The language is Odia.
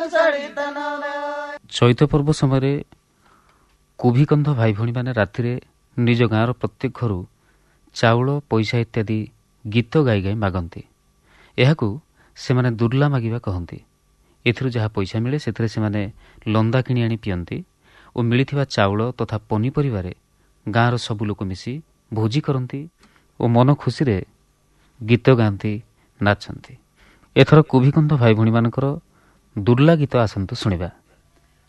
ଚୈତ ପର୍ବ ସମୟରେ କୁଭିକନ୍ଧ ଭାଇ ଭଉଣୀମାନେ ରାତିରେ ନିଜ ଗାଁର ପ୍ରତ୍ୟେକ ଘରୁ ଚାଉଳ ପଇସା ଇତ୍ୟାଦି ଗୀତ ଗାଇ ଗାଇ ମାଗନ୍ତି। ଏହାକୁ ସେମାନେ ଦୁର୍ଲା ମାଗିବା କହନ୍ତି। ଏଥିରୁ ଯାହା ପଇସା ମିଳେ ସେଥିରେ ସେମାନେ ଲନ୍ଦା କିଣି ଆଣି ପିଅନ୍ତି ଓ ମିଳିଥିବା ଚାଉଳ ତଥା ପନିପରିବାରେ ଗାଁର ସବୁ ଲୋକ ମିଶି ଭୋଜି କରନ୍ତି ଓ ମନ ଖୁସିରେ ଗୀତ ଗାଆନ୍ତି, ନାଚନ୍ତି। ଏଥର କୁଭିକନ୍ଧ ଭାଇ ଭଉଣୀମାନଙ୍କର ଦୁର୍ଲା ଗୀତ ଆସନ୍ତୁ ଶୁଣିବା।